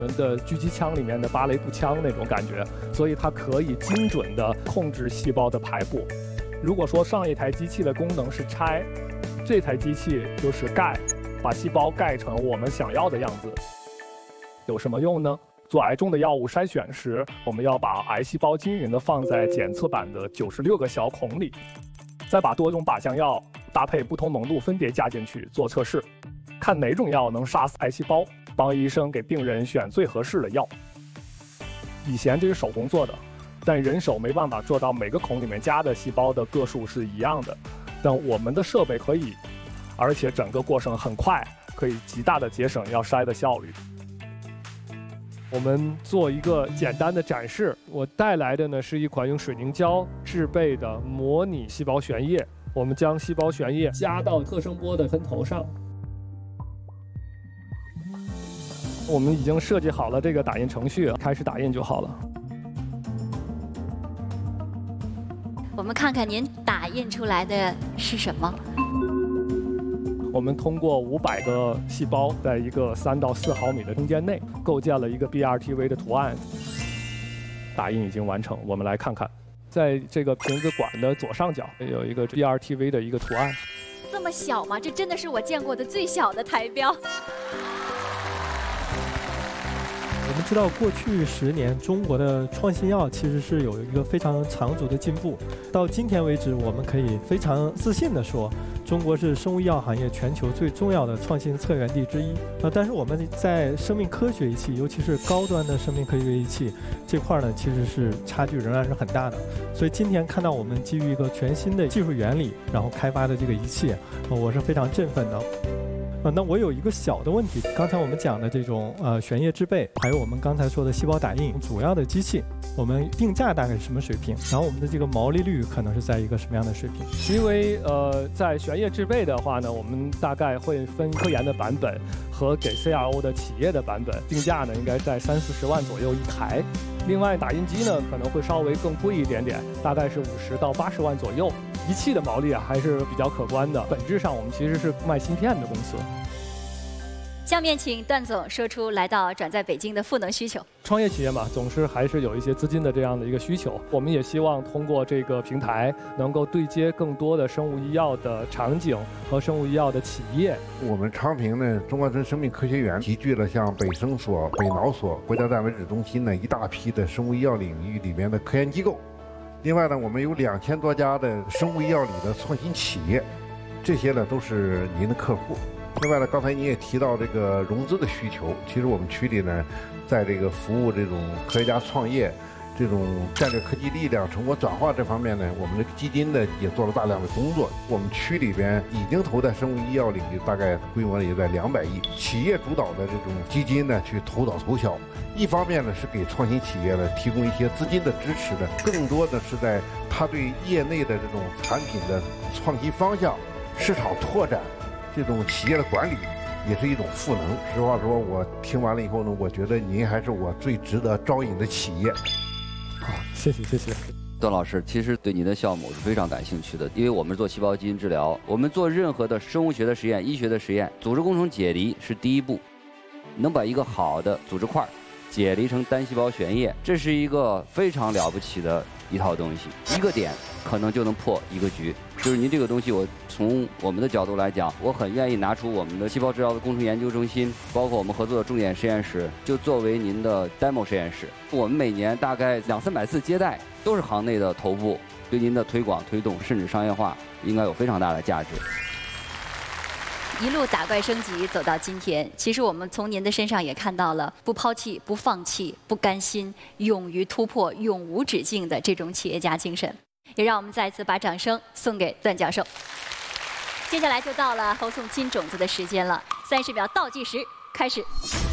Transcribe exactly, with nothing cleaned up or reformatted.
我们的狙击枪里面的芭蕾步枪那种感觉，所以它可以精准地控制细胞的排布。如果说上一台机器的功能是拆，这台机器就是盖，把细胞盖成我们想要的样子。有什么用呢？做癌症的药物筛选时，我们要把癌细胞均匀地放在检测板的九十六个小孔里，再把多种靶向药搭配不同浓度分别加进去做测试，看哪种药能杀死癌细胞，帮医生给病人选最合适的药。以前这是手工做的，但人手没办法做到每个孔里面加的细胞的个数是一样的，但我们的设备可以，而且整个过程很快，可以极大的节省要筛的效率。我们做一个简单的展示，我带来的呢是一款用水凝胶制备的模拟细胞悬液。我们将细胞悬液加到特声波的喷头上，我们已经设计好了这个打印程序，开始打印就好了。 我们看看您打印出来的是什么？ 我们通过五百个细胞，在一个三到四毫米的空间内，构建了一个 B R T V 的图案。打印已经完成，我们来看看，在这个瓶子管的左上角有一个 B R T V 的一个图案。 这么小吗？这真的是我见过的最小的台标。 我们知道，过去十年中国的创新药其实是有一个非常长足的进步。到今天为止，我们可以非常自信地说，中国是生物医药行业全球最重要的创新策源地之一。呃，但是我们在生命科学仪器，尤其是高端的生命科学仪器这块呢，其实是差距仍然是很大的。所以今天看到我们基于一个全新的技术原理，然后开发的这个仪器，呃、我是非常振奋的。呃，那我有一个小的问题，刚才我们讲的这种呃悬液制备，还有我们刚才说的细胞打印，主要的机器，我们定价大概是什么水平？然后我们的这个毛利率可能是在一个什么样的水平？ 因为呃，在悬液制备的话呢，我们大概会分科研的版本和给 C R O 的企业的版本，定价呢应该在三四十万左右一台。另外，打印机呢可能会稍微更贵一点点，大概是五十到八十万左右。仪器的毛利啊还是比较可观的。本质上，我们其实是卖芯片的公司。 下面请段总说出来到转在北京的赋能需求。 创业企业嘛，总是还是有一些资金的这样的一个需求。我们也希望通过这个平台，能够对接更多的生物医药的场景和生物医药的企业。 我们昌平呢，中关村生命科学园集聚了像北生所、北脑所、国家蛋白质中心呢一大批的生物医药领域里面的科研机构。另外呢，我们有两千多家的生物医药里的创新企业，这些呢都是您的客户。另外呢，刚才你也提到这个融资的需求，其实我们区里呢，在这个服务这种科学家创业、这种战略科技力量成果转化这方面呢，我们这个基金呢也做了大量的工作。我们区里边已经投在生物医药领域，大概规模也在两百亿。企业主导的这种基金呢，去投导投销，一方面呢是给创新企业呢提供一些资金的支持的，更多的是在他对业内的这种产品的创新方向、市场拓展。这种企业的管理也是一种赋能。实话说，我听完了以后呢，我觉得您还是我最值得招引的企业。 好，谢谢谢谢。 段老师，其实对您的项目是非常感兴趣的，因为我们做细胞基因治疗，我们做任何的生物学的实验、医学的实验，组织工程解离是第一步，能把一个好的组织块解离成单细胞悬液，这是一个非常了不起的一套东西，一个点可能就能破一个局。就是您这个东西，我从我们的角度来讲，我很愿意拿出我们的细胞治疗的工程研究中心，包括我们合作的重点实验室，就作为您的 demo 实验室。我们每年大概两三百次接待，都是行内的头部，对您的推广、推动甚至商业化，应该有非常大的价值。 一路打怪升级走到今天，其实我们从您的身上也看到了不抛弃、不放弃、不甘心、勇于突破、永无止境的这种企业家精神。也让我们再次把掌声送给段教授。接下来就到了投送金种子的时间了，三十秒倒计时开始。